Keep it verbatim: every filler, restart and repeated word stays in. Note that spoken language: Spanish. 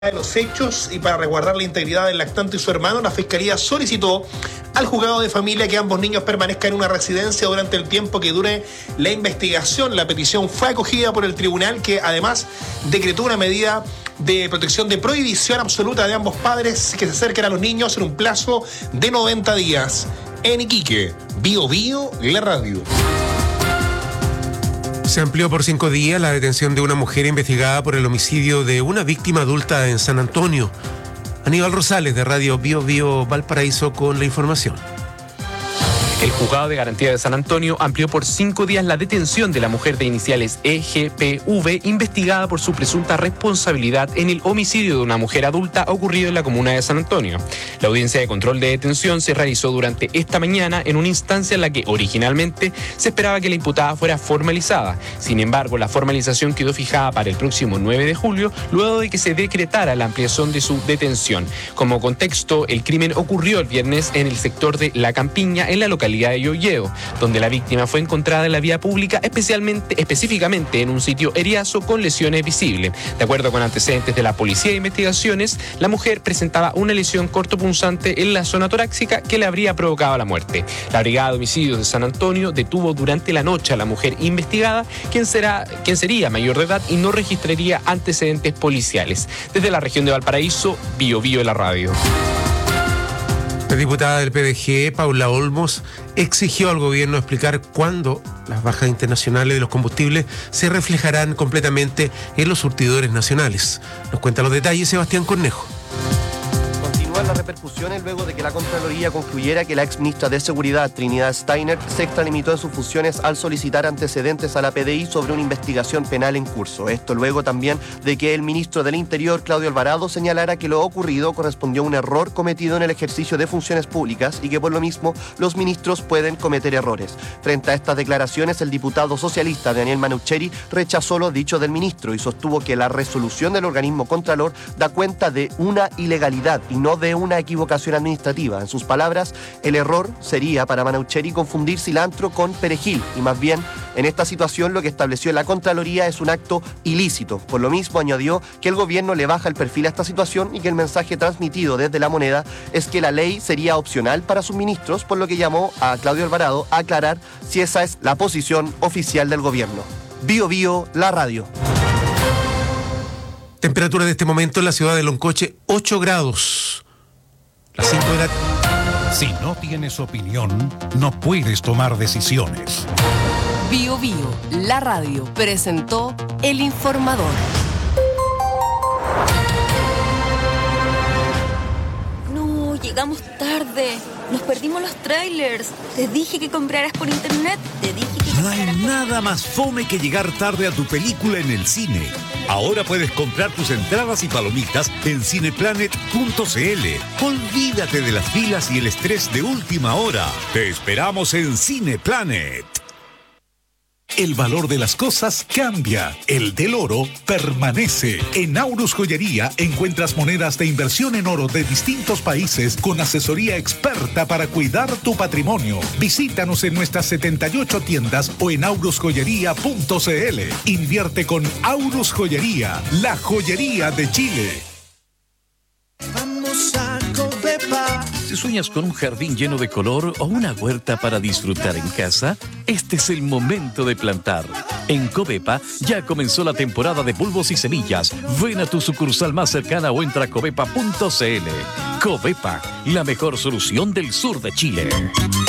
de los hechos y para resguardar la integridad del lactante y su hermano, la Fiscalía solicitó al juzgado de familia que ambos niños permanezcan en una residencia durante el tiempo que dure la investigación. La petición fue acogida por el tribunal, que además decretó una medida de protección de prohibición absoluta de ambos padres que se acerquen a los niños en un plazo de noventa días. En Iquique, Bio Bio, la radio. Se amplió por cinco días la detención de una mujer investigada por el homicidio de una víctima adulta en San Antonio. Aníbal Rosales, de Radio Bio Bio Valparaíso, con la información. El Juzgado de Garantía de San Antonio amplió por cinco días la detención de la mujer de iniciales E G P V, investigada por su presunta responsabilidad en el homicidio de una mujer adulta ocurrido en la comuna de San Antonio. La audiencia de control de detención se realizó durante esta mañana en una instancia en la que originalmente se esperaba que la imputada fuera formalizada. Sin embargo, la formalización quedó fijada para el próximo nueve de julio, luego de que se decretara la ampliación de su detención. Como contexto, el crimen ocurrió el viernes en el sector de La Campiña, en la localidad de Yoyeo, donde la víctima fue encontrada en la vía pública, especialmente, específicamente en un sitio eriazo con lesiones visibles. De acuerdo con antecedentes de la Policía de Investigaciones, la mujer presentaba una lesión cortopunzante en la zona torácica que le habría provocado la muerte. La Brigada de Homicidios de San Antonio detuvo durante la noche a la mujer investigada, quien, será, quien sería mayor de edad y no registraría antecedentes policiales. Desde la región de Valparaíso, Bio Bio la radio. La diputada del P D G, Paula Olmos, exigió al gobierno explicar cuándo las bajas internacionales de los combustibles se reflejarán completamente en los surtidores nacionales. Nos cuenta los detalles Sebastián Cornejo. Las repercusiones luego de que la Contraloría concluyera que la exministra de Seguridad, Trinidad Steiner, se extralimitó en sus funciones al solicitar antecedentes a la P D I sobre una investigación penal en curso. Esto luego también de que el ministro del Interior, Claudio Alvarado, señalara que lo ocurrido correspondió a un error cometido en el ejercicio de funciones públicas y que por lo mismo los ministros pueden cometer errores. Frente a estas declaraciones, el diputado socialista Daniel Manucheri rechazó lo dicho del ministro y sostuvo que la resolución del organismo Contralor da cuenta de una ilegalidad y no de una equivocación administrativa. En sus palabras, el error sería para Manucheri confundir cilantro con perejil y más bien en esta situación lo que estableció la Contraloría es un acto ilícito. Por lo mismo añadió que el gobierno le baja el perfil a esta situación y que el mensaje transmitido desde La Moneda es que la ley sería opcional para sus ministros, por lo que llamó a Claudio Alvarado a aclarar si esa es la posición oficial del gobierno. Bio Bio, la radio. Temperatura de este momento en la ciudad de Loncoche, ocho grados. Las cinco de la... Si no tienes opinión, no puedes tomar decisiones. Bio Bio, la radio, presentó El Informador. No, llegamos tarde. Nos perdimos los trailers. Te dije que compraras por internet. Te dije que... No hay nada más fome que llegar tarde a tu película en el cine. Ahora puedes comprar tus entradas y palomitas en cineplanet punto c l. Olvídate de las filas y el estrés de última hora. Te esperamos en Cineplanet. El valor de las cosas cambia. El del oro permanece. En Aurus Joyería encuentras monedas de inversión en oro de distintos países con asesoría experta para cuidar tu patrimonio. Visítanos en nuestras setenta y ocho tiendas o en aurus joyería punto c l. Invierte con Aurus Joyería, la joyería de Chile. Vamos a Covepa. Si sueñas con un jardín lleno de color o una huerta para disfrutar en casa, este es el momento de plantar. En Covepa ya comenzó la temporada de bulbos y semillas. Ven a tu sucursal más cercana o entra a covepa punto c l. Covepa, la mejor solución del sur de Chile.